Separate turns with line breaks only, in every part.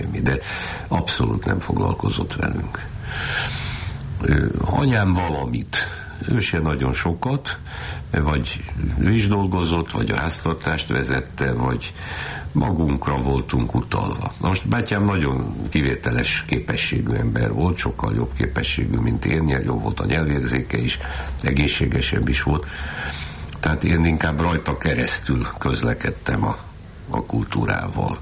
de abszolút nem foglalkozott velünk. Anyám valamit, ő se nagyon sokat, vagy ő is dolgozott, vagy a háztartást vezette, vagy magunkra voltunk utalva. Na most bátyám nagyon kivételes képességű ember volt, sokkal jobb képességű, mint én, jobb volt a nyelvérzéke is, egészségesebb is volt. Tehát én inkább rajta keresztül közlekedtem a kultúrával.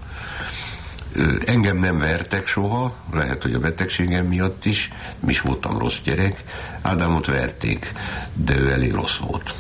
Engem nem vertek soha, lehet, hogy a betegségem miatt is voltam rossz gyerek, Ádámot verték, de ő elég rossz volt.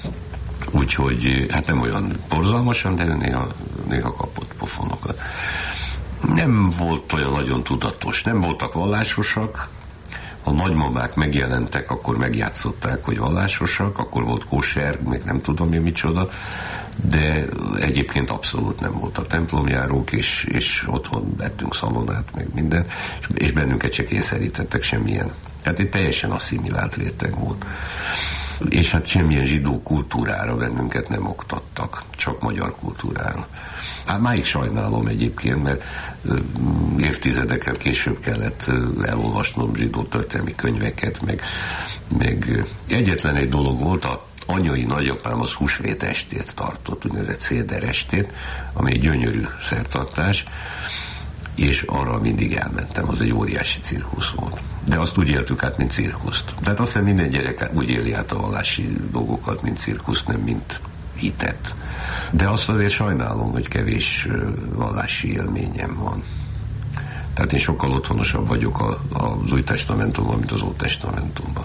Úgyhogy hát nem olyan borzalmasan, de ő néha kapott pofonokat. Nem volt olyan nagyon tudatos, nem voltak vallásosak. Ha nagymamák megjelentek, akkor megjátszották, hogy vallásosak, akkor volt kóser, még nem tudom én micsoda, de egyébként abszolút nem voltak templomjárók, és otthon vettünk szalonát, meg minden, és bennünket se kényszerítettek semmilyen. Tehát egy teljesen asszimilált réteg volt. És hát semmilyen zsidó kultúrára bennünket nem oktattak, csak magyar kultúrára. Hát máig sajnálom egyébként, mert évtizedekkel később kellett elolvasnom zsidó történelmi könyveket, meg egyetlen egy dolog volt, a anyai nagyapám az húsvét estét tartott, úgynevezett széder estét, ami egy gyönyörű szertartás, és arra mindig elmentem, az egy óriási cirkusz volt. De azt úgy éltük át, mint cirkuszt. Tehát azt hiszem minden gyerek úgy éli át a vallási dolgokat, mint cirkuszt, nem mint hitet. De azt azért sajnálom, hogy kevés vallási élményem van. Tehát én sokkal otthonosabb vagyok az Új Testamentumban, mint az Ót Testamentumban.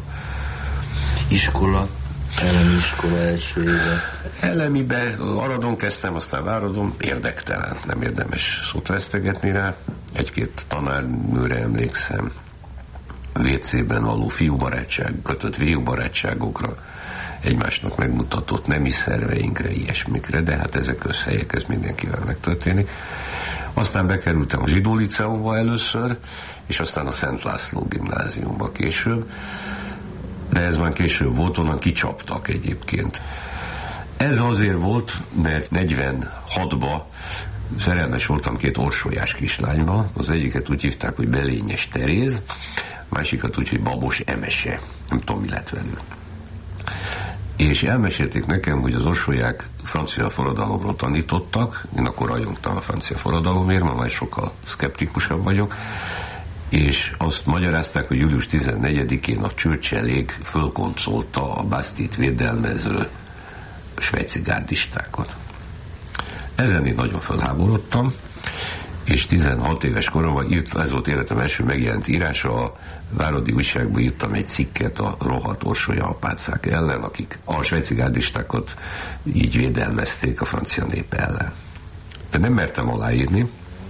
Iskola? Elemi iskola első éve?
Elemibe Aradon kezdtem, aztán Váradon, érdektelen, nem érdemes szót vesztegetni rá. Egy-két tanárnőre emlékszem, WC-ben való fiúbarátság, kötött fiúbarátságokra, egymásnak megmutatott nemi szerveinkre, ilyesmikre, de hát ezek közhelyek, ez mindenkivel megtörténik. Aztán bekerültem a zsidó liceumba először, és aztán a Szent László gimnáziumba később, de ez már később volt, onnan kicsaptak egyébként. Ez azért volt, mert 46-ba szerelmes voltam két orsolyás kislányba, az egyiket úgy hívták, hogy Belényes Teréz, másikat úgy, hogy Babos Emese, nem tudom, mi lett velük. És elmesélték nekem, hogy az orsolyák francia forradalomról tanítottak, én akkor rajongtam a francia forradalomért, ma már sokkal szkeptikusabb vagyok, és azt magyarázták, hogy július 14-én a Churchillék fölkoncolta a Bastille-t védelmező svájci gárdistákat. Ezen én nagyon fölháborodtam, és 16 éves koromban ez volt életem első megjelent írása, a Váradi Újságban írtam egy cikket a rohadt orsolya apácák ellen, akik a svájci gárdistákat így védelmezték a francia nép ellen. De nem mertem aláírni,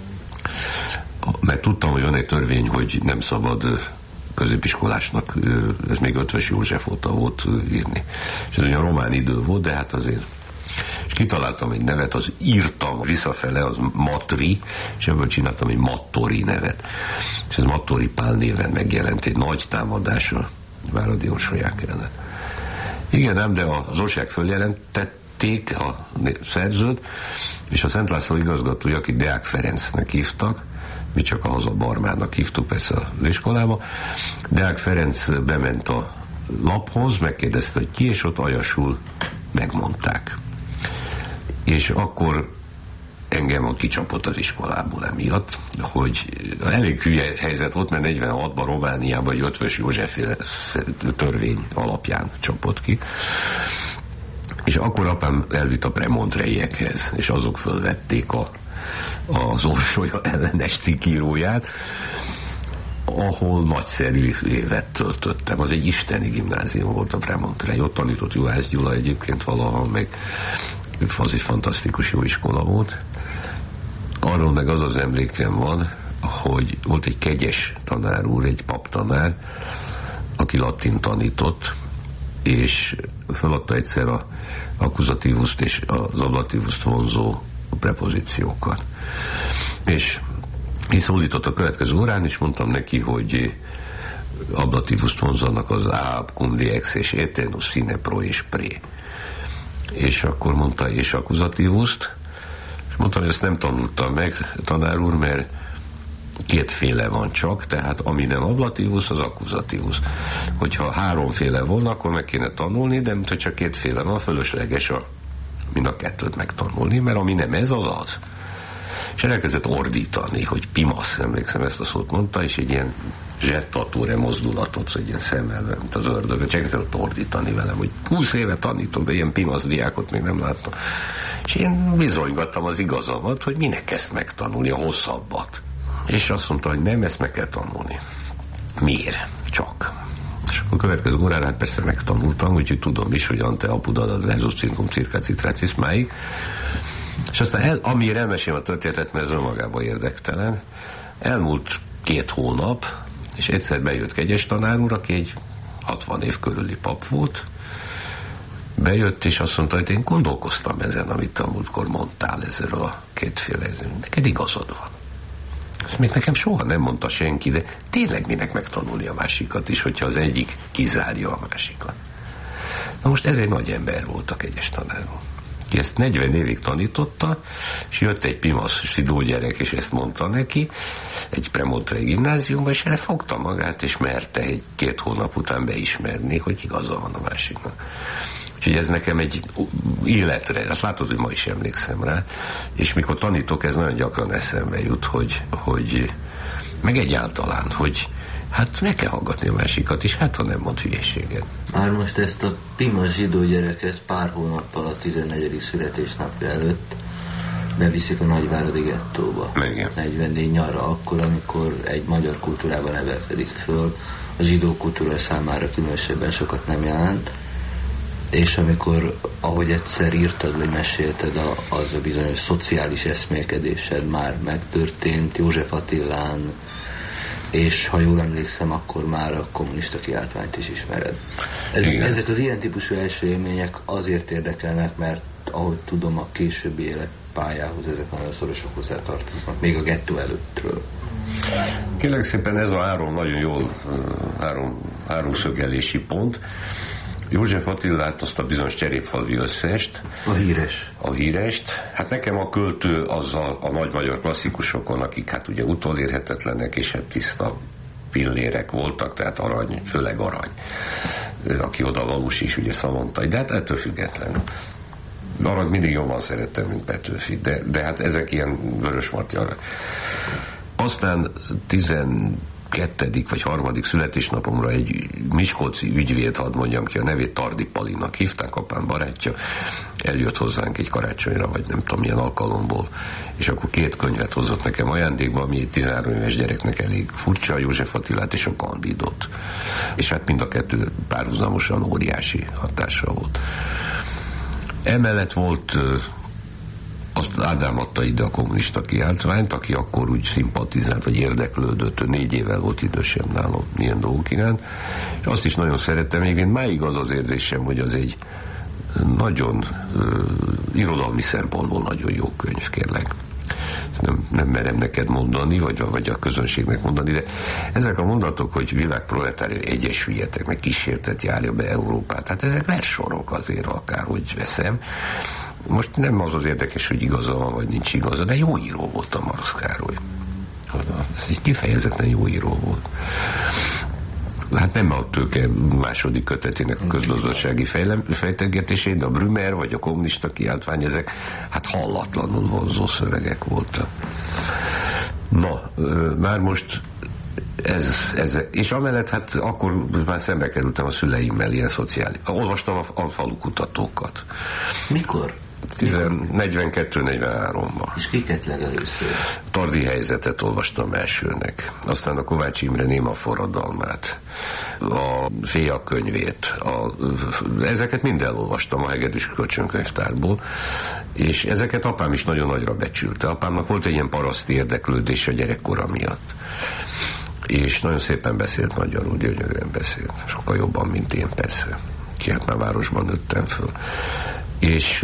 mert tudtam, hogy van egy törvény, hogy nem szabad középiskolásnak, ez még Ötvös József óta volt írni. És ez olyan román idő volt, de hát azért. És kitaláltam egy nevet, az írtam visszafele, az Matri, és ebből csináltam egy Mattori nevet. És ez Mattori Pál néven megjelent egy nagy támadás a váradi orsolyák ellen. Igen, nem, de az orsolyák följelentették a szerzőt, és a Szent László igazgatója, akit Deák Ferencnek hívtak, mi csak a Hazabarmának hívtuk persze az iskolába, Deák Ferenc bement a laphoz, megkérdezte, hogy ki, és ott aljasul megmondták. És akkor engem ott kicsapott az iskolából emiatt, hogy elég hülye helyzet volt, mert 46-ban Romániában egy Ötvös József törvény alapján csapott ki. És akkor apám elvitt a premontrejekhez, és azok fölvették az orsolya ellenes cikkíróját, ahol nagyszerű évet töltöttem. Az egy isteni gimnázium volt a Premontrey. Ott tanított Juhász Gyula egyébként valaha, meg az egy fantasztikus jó iskola volt. Arról meg az emlékem van, hogy volt egy kegyes tanár úr, egy paptanár, aki latin tanított, és feladta egyszer az akkuzatívust és az ablatívust vonzó prepozíciókat. És szólított a következő órán, és mondtam neki, hogy ablatívust vonzanak az ab, cum, diex és etenus, sine, pro és pré. És akkor mondta, és akkuzatívust, és mondtam, hogy ezt nem tanultam meg, tanár úr, mert kétféle van csak, tehát ami nem ablatívusz, az akkuzatívusz. Hogyha háromféle volna, akkor meg kéne tanulni, de mintha csak kétféle van, fölösleges mind a kettőt megtanulni, mert ami nem ez, az az. És elkezdett ordítani, hogy pimasz, emlékszem, ezt a szót mondta, és egy ilyen zsettatúre mozdulatot, egy ilyen szemmel, mint az ördög, és elkezdett ordítani velem, hogy 20 éve tanítom, de ilyen pimasz diákot még nem láttam. És én bizonygattam az igazamat, hogy minek ezt megtanulni, a hosszabbat. És azt mondta, hogy nem, ezt meg kell tanulni. Miért? Csak. És akkor a következő órára hát persze megtanultam, úgyhogy tudom is, hogy ante apud adad versuscincum circa citracis máig. És aztán amire elmesélem a történetet, mert ez önmagában érdektelen, elmúlt 2 hónap, és egyszer bejött Kegyes tanár úr, aki egy 60 év körüli pap volt, bejött, és azt mondta, hogy én gondolkoztam ezen, amit a múltkor mondtál, ezzel a kétféle, neked igazad van. Ezt még nekem soha nem mondta senki, de tényleg minek megtanulni a másikat is, hogyha az egyik kizárja a másikat. Na most ez egy nagy ember volt, a Kegyes tanár úr. Ki ezt 40 évig tanította, és jött egy pimasz zsidó gyerek, és ezt mondta neki, egy premontrei gimnáziumba, és erre fogta magát, és merte egy 2 hónap után beismerni, hogy igaza van a másiknak. Úgyhogy ez nekem egy életre, azt látod, hogy ma is emlékszem rá, és mikor tanítok, ez nagyon gyakran eszembe jut, hogy meg egyáltalán, hogy hát meg kell hallgatni a másikat is, hát ha nem mond hülyeséget.
Már most ezt a pimas zsidó gyereket pár hónappal a 14. születésnapja előtt beviszik a Nagyváradi gettóba. 44 nyarra, akkor, amikor egy magyar kultúrában nevelkedik föl, a zsidó kultúra számára különösebben sokat nem jelent, és amikor, ahogy egyszer írtad, vagy mesélted, az a bizonyos szociális eszmélkedésed már megtörtént József Attilán, és ha jól emlékszem, akkor már a kommunista kiáltványt is ismered. Ezek az ilyen típusú első élmények azért érdekelnek, mert ahogy tudom, a későbbi életpályához ezek nagyon szorosan hozzátartoznak, még a gettó előttről.
Kérlek szépen, ez a nagyon jól háromszögelési pont. József Attilát, azt a bizonyos cserépfalvi összest. A hírest. Hát nekem a költő az a nagy magyar klasszikusokon, akik hát ugye utolérhetetlenek, és hát tiszta pillérek voltak, tehát arany, főleg arany. Aki oda valós is, ugye Szalontai, de hát ettől függetlenül. Arany mindig jobban szerettem, mint Petőfi, de hát ezek ilyen Vörösmarty arany. Aztán 12. vagy 3. születésnapomra egy miskolci ügyvéd, hadd mondjam ki, a nevét Tardi Palinak hívták, apám barátja, eljött hozzánk egy karácsonyra, vagy nem tudom milyen alkalomból, és akkor 2 könyvet hozott nekem ajándékba, ami egy 13 éves gyereknek elég furcsa, József Attilát és a Candidot. És hát mind a 2 párhuzamosan óriási hatással volt. Emellett volt, azt Ádám adta ide a kommunista kiáltványt, aki akkor úgy szimpatizált, vagy érdeklődött, 4 évvel volt idősebb nálam ilyen dolgok iránt, és azt is nagyon szerettem, még én máig az érzésem, hogy az egy nagyon irodalmi szempontból nagyon jó könyv, kérlek. Nem merem neked mondani, vagy a közönségnek mondani, de ezek a mondatok, hogy világproletáriai egyesüljetek, meg kísértet járja be Európát, hát ezek versorok azért, akárhogy veszem. Most nem az érdekes, hogy igaza van, vagy nincs igaza, de jó író volt a Marosz Károly. Ez egy kifejezetten jó író volt. Hát nem a Tőke második kötetének a közgazdasági fejtegetését, de a Brümer vagy a kommunista kiáltvány, ezek hát hallatlanul vonzó szövegek voltak. Na, már most ez, és amellett hát akkor már szembe kerültem a szüleimmel ilyen szociális. Olvastam a falukutatókat.
Mikor?
42-43-ban.
És kiket legelőször?
Tardi helyzetet olvastam elsőnek. Aztán a Kovács Imre Néma forradalmát, a Féa könyvét, ezeket mind elolvastam a Hegedűs kölcsönkönyvtárból, és ezeket apám is nagyon nagyra becsülte. Apámnak volt egy ilyen paraszti érdeklődés a gyerekkora miatt. És nagyon szépen beszélt magyarul, gyönyörűen beszélt. Sokkal jobban, mint én, persze. Ki hát már városban nőttem föl. És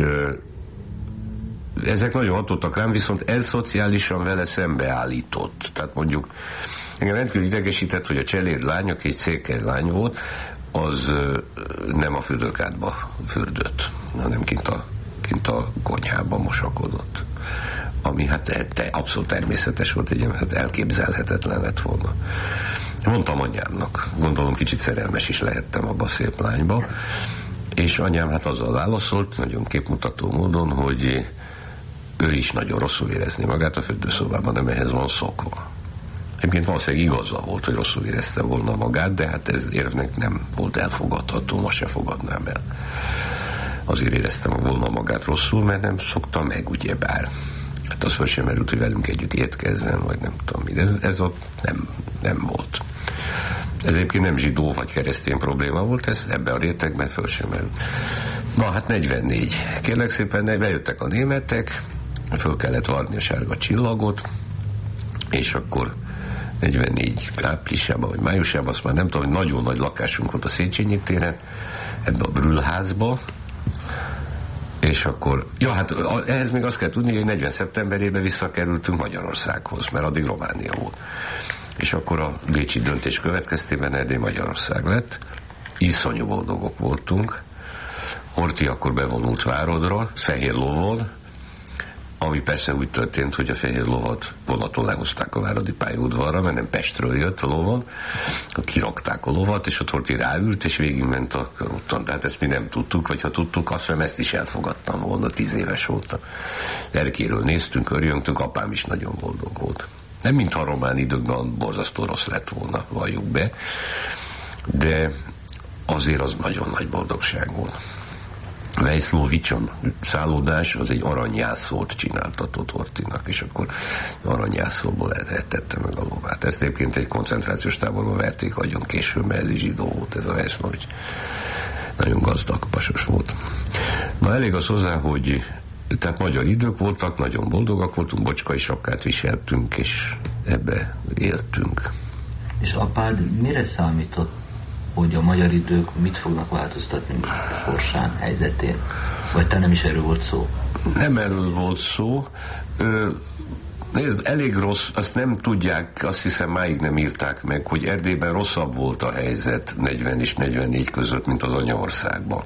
ezek nagyon hatottak rám, viszont ez szociálisan vele szembeállított. Tehát mondjuk engem rendkívül idegesített, hogy a cseléd lány, aki egy székely lány volt, az nem a fürdőkádba fürdött, hanem kint a konyhában mosakodott. ami hát abszolút természetes volt, ugye, hát elképzelhetetlen lett volna. Mondtam anyámnak, gondolom kicsit szerelmes is lehettem abba a szép lányba, és anyám hát azzal válaszolt, nagyon képmutató módon, hogy ő is nagyon rosszul érezni magát a fürdőszobában, nem ehhez van szokva. Egyébként valószínűleg igaza volt, hogy rosszul érezte volna magát, de hát ez érvnek nem volt elfogadható, ma se fogadnám el. Azért éreztem volna magát rosszul, mert nem szokta meg, ugyebár. Hát az föl sem merült, hogy velünk együtt étkezzen, vagy nem tudom mi. Ez ott nem volt. Ez egyébként nem zsidó vagy keresztény probléma volt, ez ebben a rétegben föl sem merült. Na hát 44. Kérlek szépen, bejöttek a németek, föl kellett varni a sárga csillagot, és akkor 44 áprilisában vagy májusában, azt már nem tudom, hogy nagyon nagy lakásunk volt a Széchenyi téren, ebbe a Brühlházba, és akkor, hát ehhez még azt kell tudni, hogy 40 szeptemberében visszakerültünk Magyarországhoz, mert addig Románia volt. És akkor a bécsi döntés következtében Erdély Magyarország lett, iszonyú boldogok voltunk. Horthy akkor bevonult Várodra, fehér lovon, ami persze úgy történt, hogy a fehér lovat vonaton lehozták a váradi pályaudvarra, mert nem Pestről jött a lovon, kirakták a lovat, és ott Horthy ráült, és végigment a körúton. Tehát ezt mi nem tudtuk, vagy ha tudtuk, azt hiszem ezt is elfogadtam volna, 10 éves voltam. Erkéről néztünk, örjöntünk, apám is nagyon boldog volt. Nem mintha a román időkben borzasztó rossz lett volna, valljuk be, de azért az nagyon nagy boldogság volt. Vejszlovicson szállodás, az egy aranyjászót csináltatott Horthynak, és akkor aranyjászóból eltette meg a lovát. Ezt egyébként egy koncentrációs táborban verték agyon később, mert ez is zsidó volt, ez a Vejszlovics. Nagyon gazdag pasos volt. Na elég az hozzá, hogy tehát magyar idők voltak, nagyon boldogak voltunk, bocskai sapkát viseltünk, és ebbe éltünk.
És apád mire számított, hogy a magyar idők mit fognak változtatni sorsán, helyzetén? Vagy te nem is erről volt szó?
Nem erről volt szó. Nézd, elég rossz, azt nem tudják, azt hiszem máig nem írták meg, hogy Erdélyben rosszabb volt a helyzet 40 és 44 között, mint az anyaországban.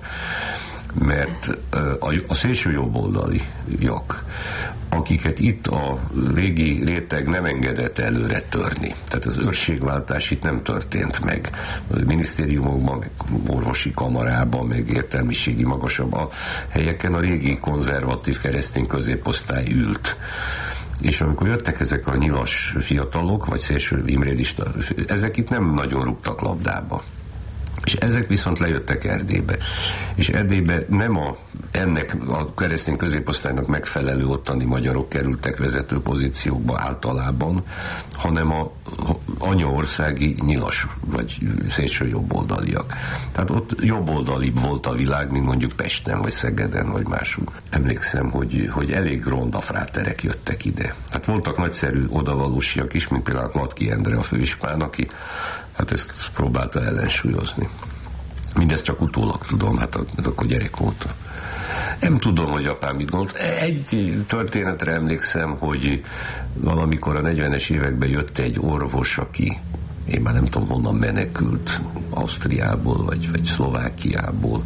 Mert a szélső jobboldaliak, akiket itt a régi réteg nem engedett előre törni. Tehát az őrségváltás itt nem történt meg. A minisztériumokban, meg orvosi kamarában, meg értelmiségi magasabb a helyeken a régi konzervatív keresztény középosztály ült. És amikor jöttek ezek a nyilas fiatalok, vagy szélső imrédista, ezek itt nem nagyon rúgtak labdába. És ezek viszont lejöttek Erdélybe. És Erdélybe nem ennek a keresztény középosztálynak megfelelő ottani magyarok kerültek vezető pozíciókba általában, hanem a anyaországi nyilas, vagy szélső jobboldaliak. Tehát ott jobboldalibb volt a világ, mint mondjuk Pesten, vagy Szegeden, vagy máshogy. Emlékszem, hogy elég ronda fráterek jöttek ide. Hát voltak nagyszerű odavalósiak is, mint például Matki Endre, a főispán, aki hát ezt próbálta ellensúlyozni. Mindezt csak utólag tudom, hát akkor gyerek voltam. Nem tudom, hogy apám mit gondolt. Egy történetre emlékszem, hogy valamikor a 40-es években jött egy orvos, aki én már nem tudom honnan menekült, Ausztriából vagy Szlovákiából,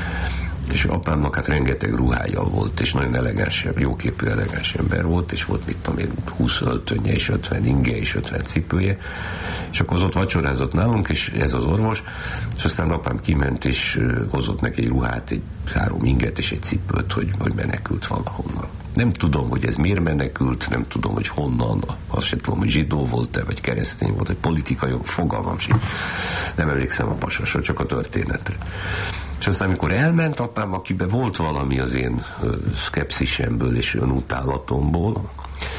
és apámnak hát rengeteg ruhája volt, és nagyon elegáns, jóképű elegáns ember volt, és volt mit tudom én, 20 öltönye, és 50 inge, és 50 cipője, és akkor az ott vacsorázott nálunk, és ez az orvos, és aztán apám kiment, és hozott neki egy ruhát, egy 3 inget, és egy cipőt, hogy menekült valahonnan. Nem tudom, hogy ez miért menekült, nem tudom, hogy honnan, azt sem tudom, hogy zsidó volt-e, vagy keresztény volt, vagy politikai, fogalmam sincs. Nem emlékszem a pasasra, csak a történetre. És aztán, amikor elment apám, akiben volt valami az én szkepszisemből és önutálatomból,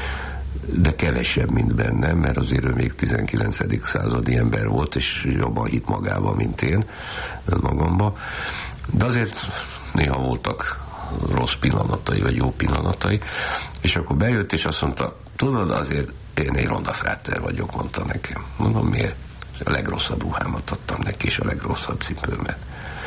de kevesebb, mint bennem, mert azért ő még 19. századi ember volt, és jobban hitt magába, mint én, önmagamba. De azért néha voltak rossz pillanatai, vagy jó pillanatai, és akkor bejött, és azt mondta, tudod, azért én egy ronda fráter vagyok, mondta nekem. Mondom, miért? A legrosszabb ruhámat adtam neki, és a legrosszabb cipőmet.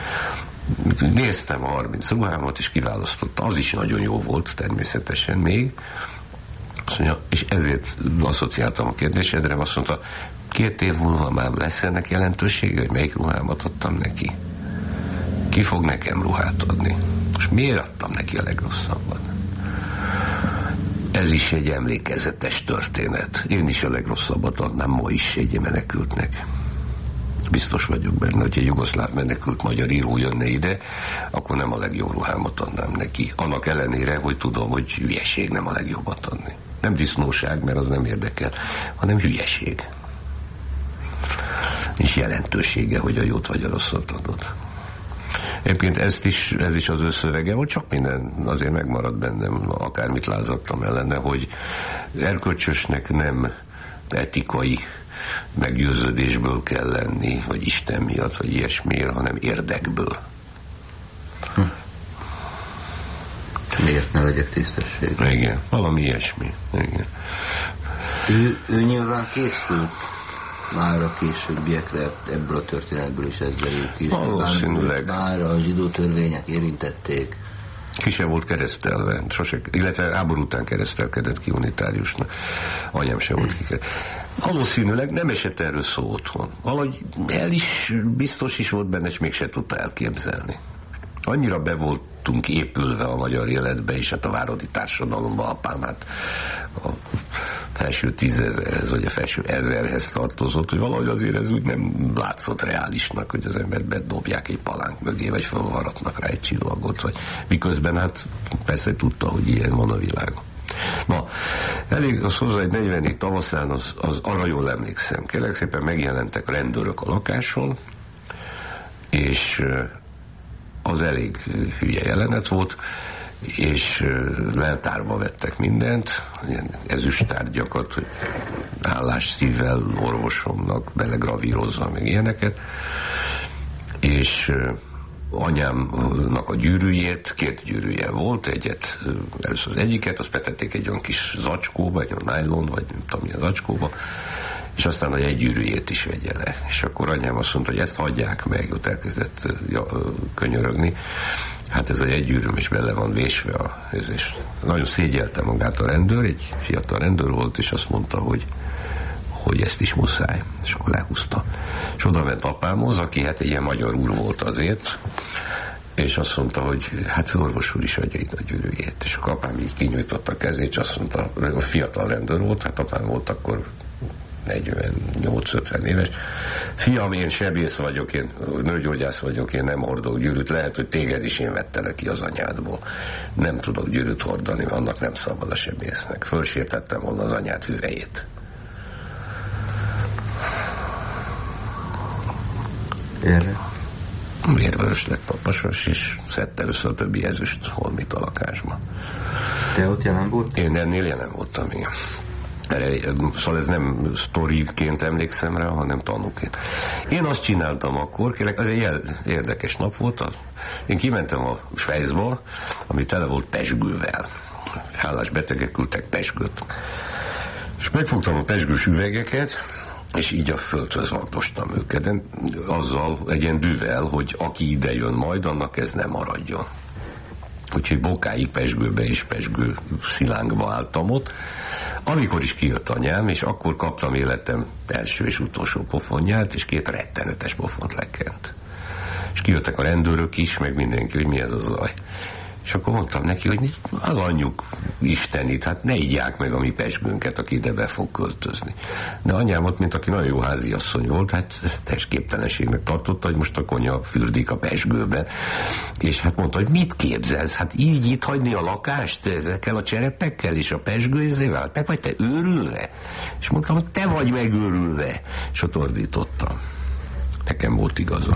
Néztem a 30 ruhámat, és kiválasztotta. Az is nagyon jó volt, természetesen még. Azt mondja, és ezért asszociáltam a kérdésedre, azt mondta, 2 év múlva már lesz ennek jelentősége, hogy melyik ruhámat adtam neki. Ki fog nekem ruhát adni? És miért adtam neki a legrosszabbat? Ez is egy emlékezetes történet. Én is a legrosszabbat adnám ma is egy menekültnek. Biztos vagyok benne, hogy egy jugoszláv menekült magyar író jönne ide, akkor nem a legjobb ruhámat adnám neki. Annak ellenére, hogy tudom, hogy hülyeség nem a legjobbat adni. Nem disznóság, mert az nem érdekel, hanem hülyeség. Nincs jelentősége, hogy a jót vagy a rosszat adod. Egyébként ez is az ő szövege, hogy csak minden azért megmaradt bennem, akármit lázadtam ellene, hogy erkölcsösnek nem etikai meggyőződésből kell lenni, vagy Isten miatt, vagy ilyesmiért, hanem érdekből.
Miért ne legyek tisztességben?
Igen, valami ilyesmi. Igen.
Ő nyilván készült már a későbbiekre ebből a történetből is ezzel jut is.
Valószínűleg.
Bár a zsidó törvények érintették.
Ki sem volt keresztelve, illetve háború után keresztelkedett ki unitáriusnak. Anyám sem volt valószínűleg nem esett erről szó otthon. Valahogy biztos is volt benne, és mégse tudta elképzelni. Annyira be voltunk épülve a magyar életbe, és hát a váradi társadalomba apám hát a felső 10 000-hez, vagy a felső 1000-hez tartozott, hogy valahogy azért ez úgy nem látszott reálisnak, hogy az embert bedobják egy palánk mögé, vagy felvaratnak rá egy csillagot, vagy miközben hát persze tudta, hogy ilyen van a világon. Na, elég az hozzá, egy 44 tavaszán, az arra jól emlékszem. Kérlek szépen megjelentek rendőrök a lakáson, és az elég hülye jelenet volt, és leltárba vettek mindent, ilyen ezüsttárgyakat, hogy állás szívvel orvosomnak belegravírozza, meg ilyeneket, és anyámnak a gyűrűjét, 2 gyűrűje volt, először az egyiket, azt betették egy olyan kis zacskóba, egy olyan nylon, vagy nem tudom milyen zacskóba, és aztán, hogy egy gyűrűjét is vegye le. És akkor anyám azt mondta, hogy ezt hagyják meg, ott elkezdett könyörögni. Hát ez egy gyűrűm is bele van vésve, és nagyon szégyelte magát a rendőr, egy fiatal rendőr volt, és azt mondta, hogy ezt is muszáj. És akkor lehúzta. És oda ment apámhoz, aki hát egy ilyen magyar úr volt azért, és azt mondta, hogy hát főorvos úr is adja itt a gyűrűjét. És akkor apám így kinyújtotta a kezét, és azt mondta, a fiatal rendőr volt, hát apám volt akkor 48-50 éves. Fiam, én sebész vagyok, én nőgyógyász vagyok, én nem hordok gyűrűt, lehet, hogy téged is én vettelek ki az anyádból. Nem tudok gyűrűt hordani, annak nem szabad a sebésznek. Fölsértettem volna az anyád hüvelyét.
Erre?
Vérvörös lett a pasas, és szedte össze a többi ezüst holmit a lakásba.
Te ott jelen voltál?
Én ennél jelen voltam, igen. Szóval ez nem sztoriként emlékszem rá, hanem tanúként. Én azt csináltam akkor, kérlek, az egy érdekes nap volt, én kimentem a Svájcba, ami tele volt pezsgővel. Hálás betegek küldtek pezsgőt. És megfogtam a pezsgős üvegeket, és így a földhöz vagdostam őket, de azzal egy ilyen düvel, hogy aki ide jön majd, annak ez nem maradjon. Úgyhogy bokáig pezsgőbe és pezsgő szilánkba álltam ott, amikor is kijött anyám, és akkor kaptam életem első és utolsó pofonját, és 2 rettenetes pofont lekent. És kijöttek a rendőrök is, meg mindenki, hogy mi ez a zaj. És akkor mondtam neki, hogy az anyjuk istenit, hát ne igyják meg a mi pezsgőnket, aki ide be fog költözni. De anyám ott, mint aki nagyon jó háziasszony volt, hát ezt testképtelenségnek tartotta, hogy most a konya fürdik a pezsgőben. És hát mondta, hogy mit képzelsz? Hát így itt hagyni a lakást ezekkel a cserepekkel és a pezsgőzével? Te vagy te őrülve? És mondtam, hogy te vagy megőrülve. És ott ordítottam. Nekem volt igaza.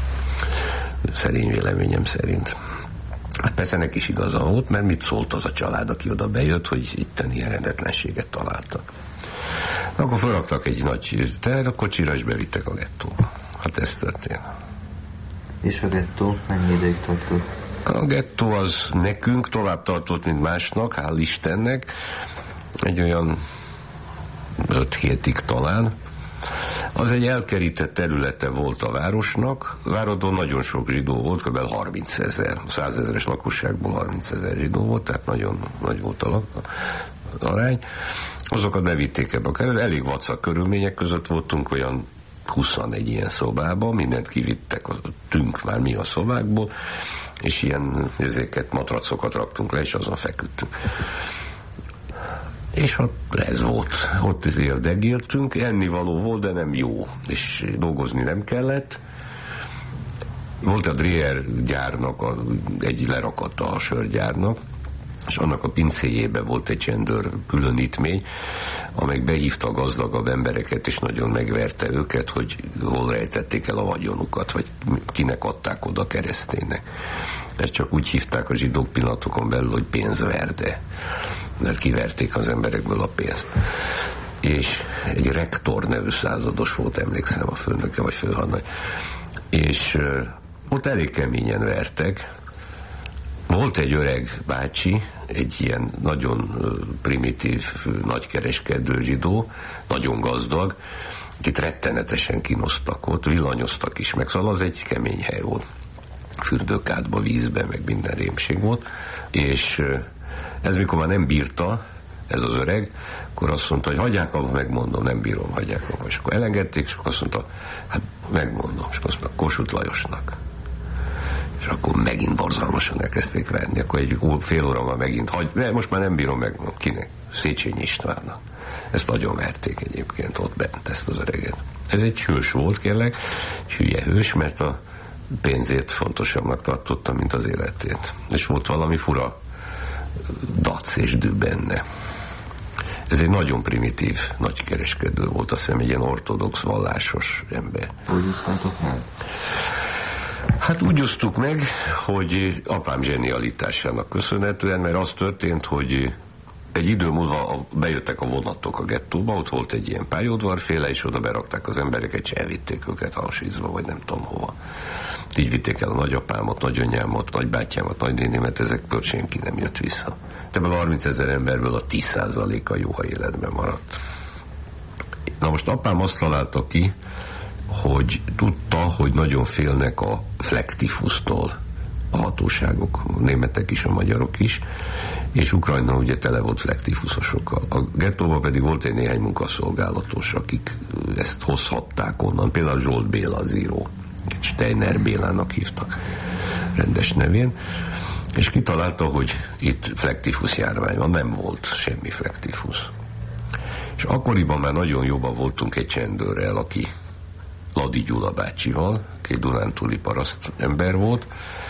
Szerény véleményem szerint. Hát persze neki is igaza volt, mert mit szólt az a család, aki oda bejött, hogy itten ilyen rendetlenséget találtak. Akkor felraktak egy nagy teherkocsira, és bevittek a gettóba. Hát ez történt.
És a gettó mennyi ideig tartott?
A gettó az nekünk tovább tartott, mint másnak, hál' Istennek. Egy olyan 5 hétig talán. Az egy elkerített területe volt a városnak. Váradon nagyon sok zsidó volt, kb. 30 000. 100 000-es lakosságból 30 000 zsidó volt, tehát nagyon nagy volt a arány. Azokat bevitték ebbe a kerületbe. Elég vacak körülmények között voltunk, olyan 21 ilyen szobában, mindent kivittek, tünk már mi a szobákból, és ilyen matracokat raktunk le, és azon feküdtünk. És ott ez volt. Ott érdegéltünk, ennivaló volt, de nem jó. És dolgozni nem kellett. Volt a Dreher gyárnak egy lerakata a sörgyárnak, és annak a pincéjébe volt egy csendőr különítmény, amely behívta a gazdagabb embereket, és nagyon megverte őket, hogy hol rejtették el a vagyonukat, vagy kinek adták oda kereszténynek. Ezt csak úgy hívták a zsidók pillanatokon belül, hogy pénzverde, mert kiverték az emberekből a pénzt. És egy rektor nevű százados volt, emlékszem, a főnöke vagy főhadnagy, és ott elég keményen vertek. Volt egy öreg bácsi, egy ilyen nagyon primitív, nagykereskedő zsidó, nagyon gazdag, akit rettenetesen kínoztak ott, villanyoztak is meg, szóval az egy kemény hely volt. Fürdőkádba, vízbe, meg minden rémség volt, és ez mikor már nem bírta, ez az öreg, akkor azt mondta, hogy hagyják abba, megmondom, nem bírom, hagyják abba. És akkor elengedték, és akkor azt mondta, hát megmondom, és azt mondta, Kossuth Lajosnak. És akkor megint borzalmasan elkezdték verni. Akkor egy fél óra megint, most már nem bírom meg, kinek? Széchenyi Istvánnak. Ezt nagyon verték egyébként ott bent, ezt az öreget. Ez egy hős volt, kérlek, egy hülye hős, mert a pénzét fontosabbnak tartotta, mint az életét. És volt valami fura dac és dű benne. Ez egy nagyon primitív nagykereskedő volt, azt hiszem, egy ilyen ortodox, vallásos ember.
Hogy osztátok meg?
Hát úgy osztuk meg, hogy apám zsenialitásának köszönhetően, mert az történt, hogy egy idő múlva bejöttek a vonatok a gettóba, ott volt egy ilyen pályaudvarféle, és oda berakták az embereket, és elvitték őket Auschwitzba, vagy nem tudom hova. Így vitték el a nagyapámat, nagyanyámat, nagybátyámat, nagynénémet, ezekből senki nem jött vissza. Ebből a 30 000 emberből a 10%-a jó, ha életben maradt. Na most apám azt találta ki, hogy tudta, hogy nagyon félnek a flektifusztól a hatóságok, a németek is, a magyarok is, és Ukrajna ugye tele volt flektifuszosokkal. A gettóban pedig volt egy néhány munkaszolgálatos, akik ezt hozhatták onnan, például Zsolt Béla az író, Steiner Bélának hívtak rendes nevén, és kitalálta, hogy itt flektifusz járvány van, nem volt semmi flektifusz. És akkoriban már nagyon jobban voltunk egy csendőrrel, aki Ladi Gyula bácsival, aki egy dunántúli paraszt ember volt.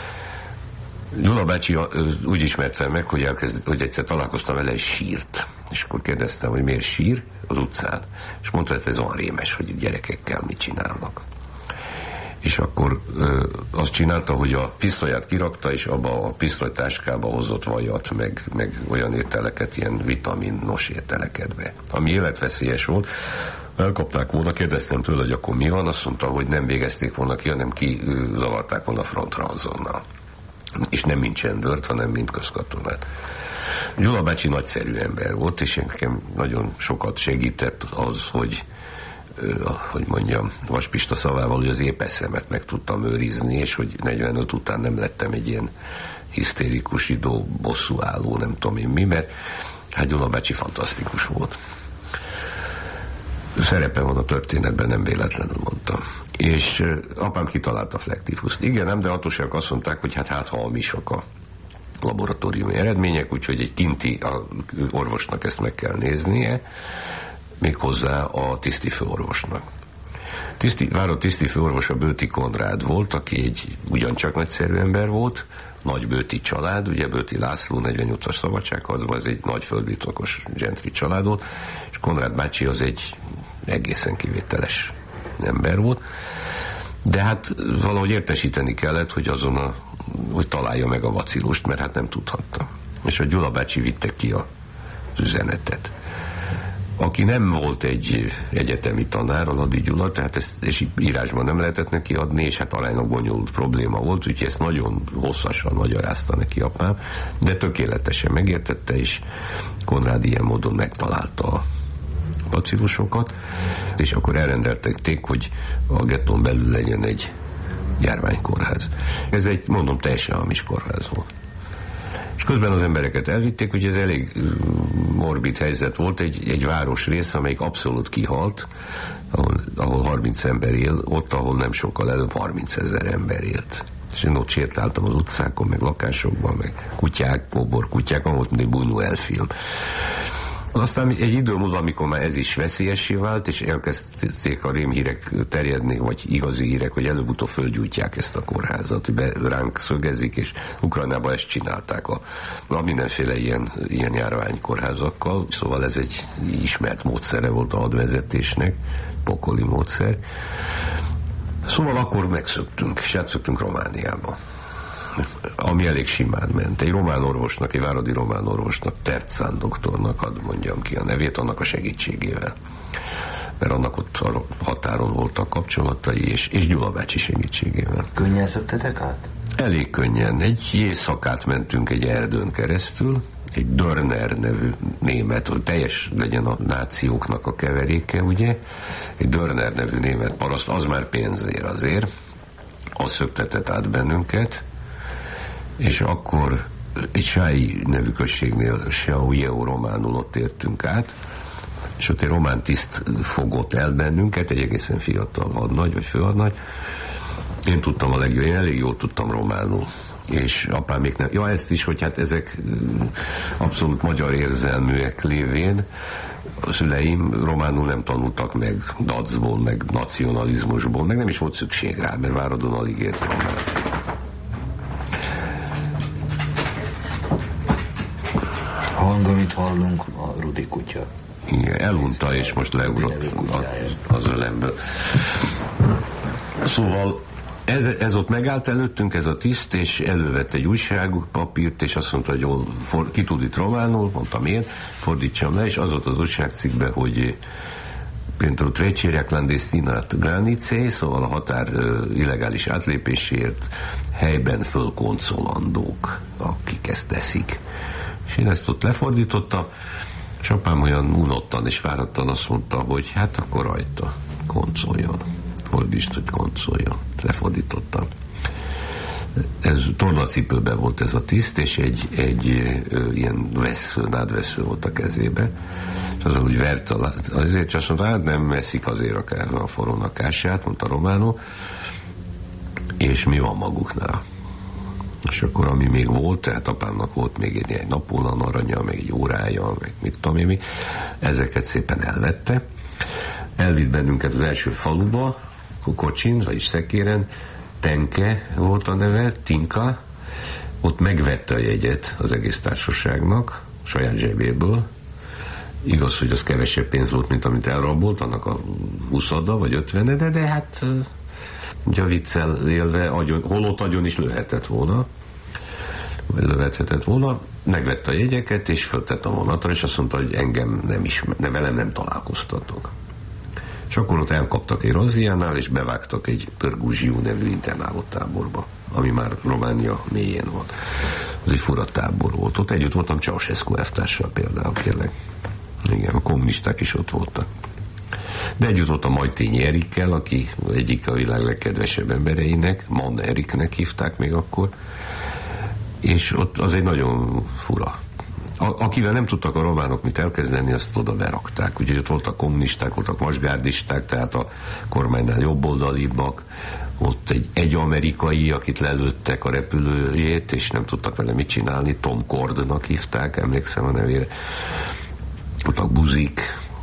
Gyula bácsi úgy ismertem meg, hogy egyszer találkoztam vele, és sírt. És akkor kérdeztem, hogy miért sír az utcán. És mondta, hogy ez olyan rémes, hogy gyerekekkel mit csinálnak. És akkor azt csinálta, hogy a pisztolyát kirakta, és abba a pisztolytáskába hozott vajat, meg olyan ételeket, ilyen vitaminos ételeket be, ami életveszélyes volt. Elkapták volna, kérdeztem tőle, hogy akkor mi van, azt mondta, hogy nem végezték volna ki, hanem kizavarták volna frontra azonnal. És nem mint csendőrt, hanem mint közkatonát. Gyula bácsi nagyszerű ember volt, és nekem nagyon sokat segített az, hogy mondjam, Vas Pista szavával, hogy az épp eszemet meg tudtam őrizni, és hogy 45 után nem lettem egy ilyen hisztérikus, idó, bosszúálló, nem tudom én mi, mert hát Gyula bácsi fantasztikus volt. Szerepe van a történetben, nem véletlenül mondtam. És apám kitalálta a flektifuszt. Igen, nem, de hatóságok azt mondták, hogy hát halmisak a laboratóriumi eredmények, úgyhogy egy kinti orvosnak ezt meg kell néznie, méghozzá a tisztifőorvosnak. Váró tisztifőorvos a Bőti Konrád volt, aki egy ugyancsak nagyszerű ember volt, nagy bőti család, ugye Bőti László 48-as szabadságharcban, ez egy nagy földbirtokos gentri család volt, és Konrád bácsi az egy egészen kivételes ember volt, de hát valahogy értesíteni kellett, hogy hogy találja meg a vacillust, mert hát nem tudhatta. És a Gyula bácsi vitte ki az üzenetet. Aki nem volt egy egyetemi tanár, a Ladi Gyula, tehát ezt és írásban nem lehetett neki adni, és hát aránylag bonyolult probléma volt, úgyhogy ezt nagyon hosszasan magyarázta neki apám, de tökéletesen megértette, és Konrád ilyen módon megtalálta a bacillusokat, és akkor elrendelték, hogy a gettón belül legyen egy járványkórház. Ez egy, mondom, teljesen hamis kórház volt. És közben az embereket elvitték, hogy ez elég morbid helyzet volt, egy városrész, amelyik abszolút kihalt, ahol 30 ember él, ott, ahol nem sokkal előbb 30 000 ember élt. És én ott sétáltam az utcákon, meg lakásokban, meg kutyák, kóbor kutyák, volt mint egy Buñuel film. Aztán egy idő múlva, amikor már ez is veszélyessé vált, és elkezdték a rémhírek terjedni, vagy igazi hírek, hogy előbb-utóbb földgyújtják ezt a kórházat, hogy ránk szögezik, és Ukrajnában ezt csinálták a mindenféle ilyen járványkórházakkal. Szóval ez egy ismert módszere volt a hadvezetésnek, pokoli módszer. Szóval akkor megszöktünk, és átszöktünk Romániába, ami elég simán ment. Egy román orvosnak, egy váradi román orvosnak, Tercán doktornak, hadd mondjam ki a nevét, annak a segítségével. Mert annak ott a határon voltak kapcsolatai, és Gyula bácsi segítségével.
Könnyen szöktetek át?
Elég könnyen. Egy éjszakát mentünk egy erdőn keresztül, egy Dörner nevű német, hogy teljes legyen a nációknak a keveréke, ugye? Egy Dörner nevű német paraszt, az már pénzért azért, az szöktetett át bennünket, és akkor egy Sái nevű községnél, Sjáujeo románul ott értünk át, és ott egy román tiszt fogott el bennünket, egy egészen fiatal hadnagy, vagy főhadnagy. Én tudtam a legjobb, én elég jól tudtam románul. És apám még nem. Ja, ezt is, hogy hát ezek abszolút magyar érzelműek lévén a szüleim románul nem tanultak meg dacból, meg nacionalizmusból, meg nem is volt szükség rá, mert Váradon alig ért román.
A hang, amit hallunk, a Rudi kutya.
Igen, elunta, és most leugrott az ölemből. Szóval ez ott megállt előttünk, ez a tiszt, és elővett egy újságpapírt, és azt mondta, hogy ki tud itt románul, mondtam én, fordítsam le, és az volt az újságcikkben, hogy pentru trecerea clandestină graniței, szóval a határ illegális átlépéséért helyben fölkoncolandók, akik ezt teszik. És én ezt ott lefordítottam, és apám olyan unottan és fáradtan azt mondta, hogy hát akkor rajta, koncoljon. Fordítsd, hogy koncoljon. Lefordítottam. Ez tornacipőben volt ez a tiszt, és egy ilyen nádvesző volt a kezébe, és azon úgy vert azért, csak azt mondta, hát nem veszik azért a forrónakását, mondta románul, és mi van maguknál? És akkor ami még volt, tehát apámnak volt még egy napóleon aranya, meg egy órája, meg mit tudom én mi, ezeket szépen elvette. Elvitt bennünket az első faluba, Kocsin, vagyis Szekéren, Tenke volt a neve, Tinka, ott megvette a jegyet az egész társaságnak, saját zsebéből. Igaz, hogy az kevesebb pénz volt, mint amit elrabolt, annak a 20-ada vagy 50-ede, de hát ugye a viccel élve, holott agyon is lőhetett volna, vagy lövethetett volna, megvette a jegyeket, és föltett a vonatra, és azt mondta, hogy engem velem nem találkoztatok. És akkor ott elkaptak egy razziánál, és bevágtak egy Târgu Jiu nevű internálótáborba, ami már Románia mélyén volt. Az egy fura tábor volt. Ott együtt voltam Ceausescu elvtárssal például, kérlek. Igen, a kommunisták is ott voltak. De együtt voltam Majtényi Erikkel, aki egyik a világ legkedvesebb embereinek, Man Eriknek hívták még akkor, és ott az egy nagyon fura. Akivel nem tudtak a románok mit elkezdeni, azt oda berakták. Ugye ott voltak kommunisták, voltak vasgárdisták, tehát a kormánynál jobboldalibbak, ott egy amerikai, akit lelőttek a repülőjét, és nem tudtak vele mit csinálni, Tom Cordnak hívták, emlékszem a nevére. Voltak buzik,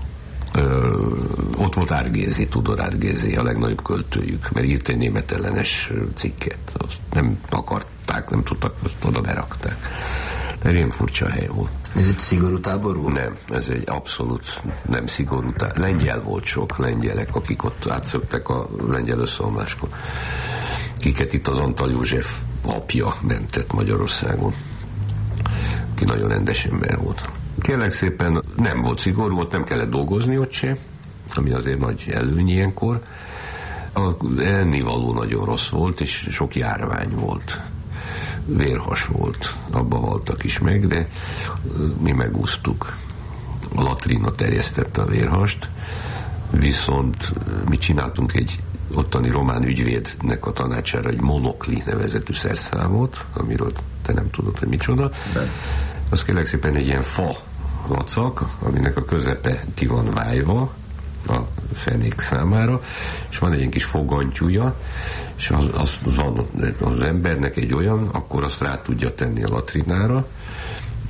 ott volt Árgézi, Tudor Árgézi, a legnagyobb költőjük, mert írt egy német ellenes cikket. Azt nem akarták, nem tudtak, azt oda berakták. De ilyen furcsa hely volt.
Ez egy szigorú tábor volt?
Nem, ez egy abszolút nem szigorú tábor. Lengyel volt sok, lengyelek, akik ott átszöktek a lengyel összeomláskor. Kiket itt az Antal József apja mentett Magyarországon. Ki nagyon rendes ember volt. Kérlek szépen nem volt szigorú, ott nem kellett dolgozni ott se, ami azért nagy előny ilyenkor. Ennivaló nagyon rossz volt, és sok járvány volt. Vérhas volt, abba haltak is meg, de mi megúsztuk. A latrina terjesztette a vérhast, viszont mi csináltunk egy ottani román ügyvédnek a tanácsára egy monokli nevezetű szerszámot, amiről te nem tudod, hogy micsoda. Az kérlek szépen egy ilyen fa lacak, aminek a közepe ki van vájva a fenék számára, és van egy ilyen kis fogantyúja, és az van az embernek egy olyan, akkor azt rá tudja tenni a latrinára,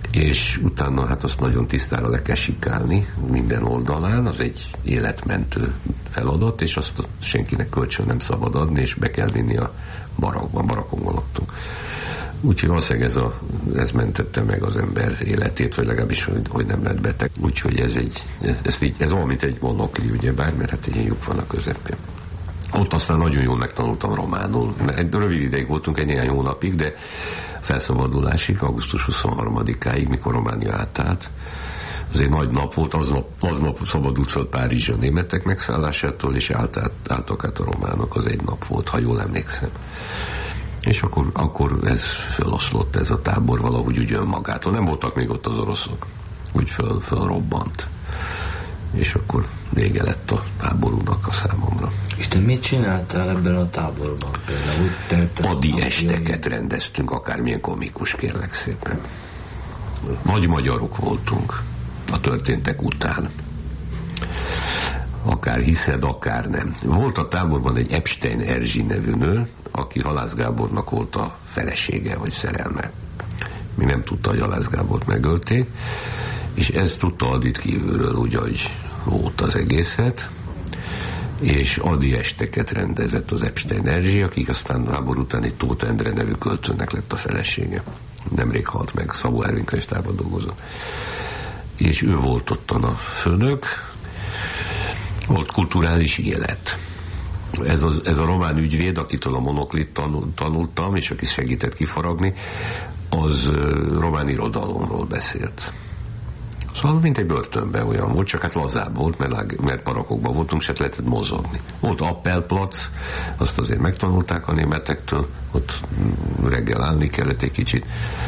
és utána hát azt nagyon tisztára le kell sikálni minden oldalán, az egy életmentő feladat, és azt senkinek kölcsön nem szabad adni, és be kell vinni a barakon laktunk. Úgyhogy valószínűleg ez mentette meg az ember életét, vagy legalábbis, hogy nem lett beteg. Úgyhogy ez olyan, mint egy monokli, ugyebár, mert hát egy ilyen lyuk van a közepén. Ott aztán nagyon jól megtanultam románul. Egy rövid ideig voltunk, egy néhány hónapig, de felszabadulásig, augusztus 23-áig, mikor Románia átállt. Az egy nagy nap volt, aznap szabadult fel Párizs a németek megszállásától, és álltak át a románok, az egy nap volt, ha jól emlékszem. És akkor ez föloszlott, ez a tábor valahogy úgy önmagától. Nem voltak még ott az oroszok, úgy fölrobbant. És akkor vége lett a háborúnak a számomra.
És te mit csináltál ebben a táborban például?
Adi esteket rendeztünk, akármilyen komikus, kérlek szépen. Nagy magyarok voltunk a történtek után. Akár hiszed, akár nem. Volt a táborban egy Epstein Erzsi nevű nő, aki Halász Gábornak volt a felesége, vagy szerelme. Mi nem tudta, hogy Halász Gábort megölték, és ez tudta Adit kívülről, úgy, ahogy volt az egészet, és Adi esteket rendezett az Epstein Erzsi, akik aztán háború után egy Tóth Endre nevű költőnek lett a felesége. Nemrég halt meg, Szabó Ervin könyvtárban dolgozott. És ő volt ottan a főnök, volt kulturális élet. Ez a román ügyvéd, akitől a monoklit tanultam, és aki segített kifaragni, az román irodalomról beszélt. Szóval mint egy börtönben olyan volt, csak hát lazább volt, mert parakokban voltunk, se lehetett mozogni. Volt Appelplatz, azt azért megtanulták a németektől, ott reggel állni kellett egy kicsit.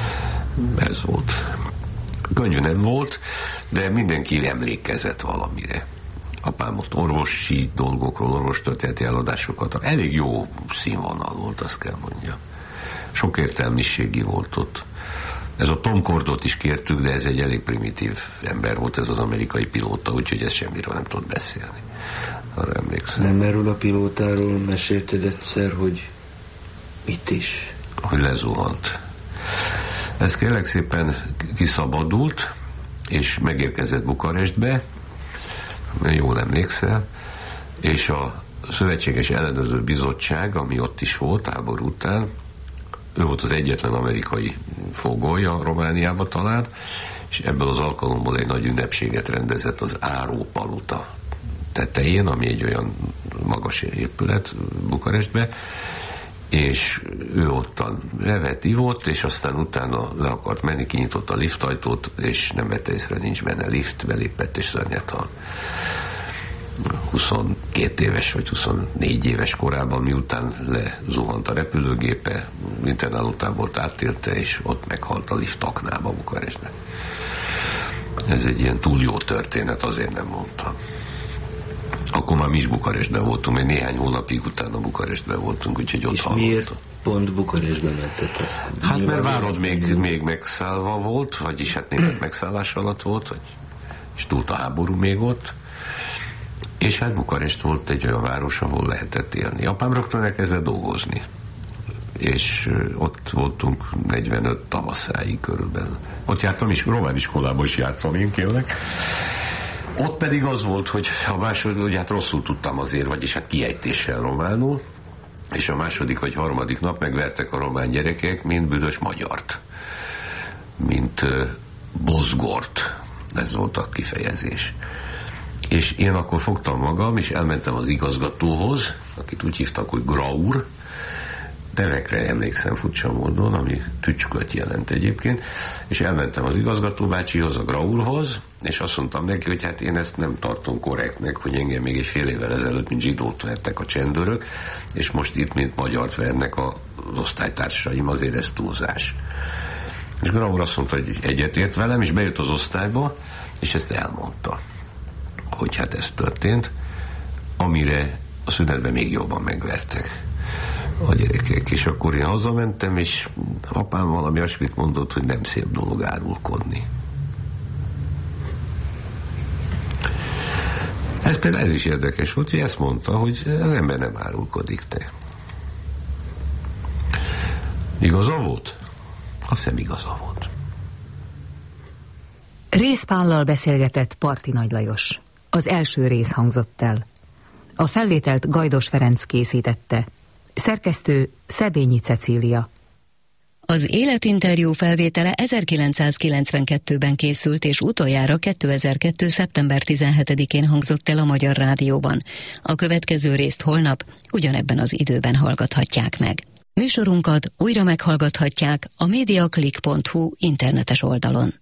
Ez volt. Könyv nem volt, de mindenki emlékezett valamire. Apám ott orvosi dolgokról, orvostörténeti eladásokat. Elég jó színvonal volt, azt kell mondja. Sok értelmiségi volt ott. Ez a Tom Cordot is kértük, de ez egy elég primitív ember volt, ez az amerikai pilóta, úgyhogy ez semmiről nem tud beszélni. Arra emlékszem.
Nem erről a pilótáról mesélted egyszer, hogy mit is?
Hogy lezuhant. Ez kérlek szépen kiszabadult, és megérkezett Bukarestbe, jól emlékszel, és a Szövetséges Ellenőrző Bizottság, ami ott is volt háború után, ő volt az egyetlen amerikai fogoly a Romániába talált, és ebből az alkalomból egy nagy ünnepséget rendezett az Áró Palota tetején, ami egy olyan magas épület Bukarestbe, és ő ottan nevet, ivott, és aztán utána le akart menni, kinyitott a liftajtót, és nem vette észre, nincs benne lift, belépett, és szörnyet hal. 22 éves vagy 24 éves korában, miután lezuhant a repülőgépe, internálótábort átélte, és ott meghalt a lift aknába Bukarestben. Ez egy ilyen túl jó történet, azért nem mondtam. Akkor már mi is Bukarestben voltunk, mert néhány hónapig utána Bukarestben voltunk, úgyhogy ott hallottam.
És miért pont Bukarestben mentetek?
Hát mert Várad még megszállva volt, vagyis hát német megszállás alatt volt, és túlt a háború még ott, és hát Bukarest volt egy olyan város, ahol lehetett élni. Apám rögtön elkezdett dolgozni, és ott voltunk 45 tavaszáig körülbelül. Ott jártam is, román iskolába is jártam én, kérlek. Ott pedig az volt, hogy a második, hogy hát rosszul tudtam azért, vagyis hát kiejtéssel románul, és a második vagy harmadik nap megvertek a román gyerekek, mint büdös magyart, mint bozgort. Ez volt a kifejezés. És én akkor fogtam magam, és elmentem az igazgatóhoz, akit úgy hívtak, hogy Graur, nevekre emlékszem furcsa módon, ami tücsköt jelent egyébként, és elmentem az igazgatóbácsihoz, a Graurhoz, és azt mondtam neki, hogy hát én ezt nem tartom korrektnek, hogy engem még egy fél évvel ezelőtt, mint zsidót vertek a csendőrök, és most itt, mint magyart vernek az osztálytársaim, azért ez túlzás. És Graur azt mondta, hogy egyetért velem, és bejött az osztályba, és ezt elmondta, hogy hát ez történt, amire a szünetben még jobban megvertek a gyerekek. És akkor én hazamentem, és apám valami olyasmit mondott, hogy nem szép dolog árulkodni. Ez is érdekes volt, hogy ezt mondta, hogy az ember nem árulkodik, te. Igaza volt? Azt hiszem igaza volt.
Rész Pállal beszélgetett Parti Nagy Lajos. Az első rész hangzott el. A felvételt Gajdos Ferenc készítette. Szerkesztő Szebényi Cecília.
Az életinterjú felvétele 1992-ben készült, és utoljára 2002. szeptember 17-én hangzott el a Magyar Rádióban. A következő részt holnap ugyanebben az időben hallgathatják meg. Műsorunkat újra meghallgathatják a mediaclick.hu internetes oldalon.